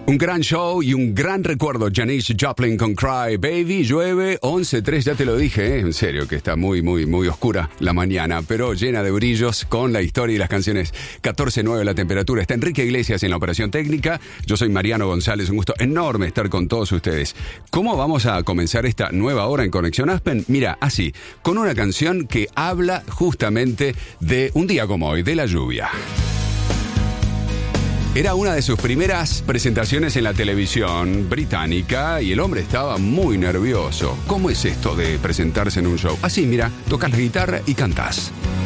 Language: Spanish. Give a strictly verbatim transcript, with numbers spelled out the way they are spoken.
Un gran show y un gran recuerdo. Janis Joplin con Cry Baby. Llueve once tres, ya te lo dije, ¿eh? En serio que está muy, muy, muy oscura la mañana, pero llena de brillos con la historia y las canciones. catorce nueve la temperatura. Está Enrique Iglesias en la operación técnica. Yo soy Mariano González. Un gusto enorme estar con todos ustedes. ¿Cómo vamos a comenzar esta nueva hora en Conexión Aspen? Mira, así, con una canción que habla justamente de un día como hoy, de la lluvia. Era una de sus primeras presentaciones en la televisión británica y el hombre estaba muy nervioso. ¿Cómo es esto de presentarse en un show? Así, mira, tocas la guitarra y cantás.